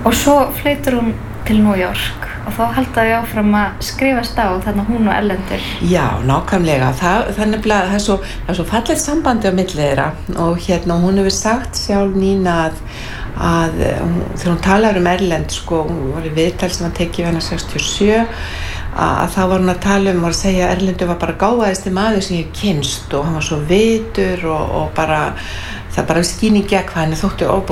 Og svo flytur hún til New York og þá halda þau áfram að skrifast á þannig hún og Erlendur. Já, nákvæmlega. Það er svo fallegt sambandi á milli þeirra og hún hefur sagt sjálf Nína að þegar hún talar Erlend, hún var í viðtal sem hann tekið við hana 67, að þá var hún að tala var að segja að Erlendur var bara gáfaðasti maður sem ég kynnst og hann var svo vitur og bara það bara skín í gegn hvað henni þótti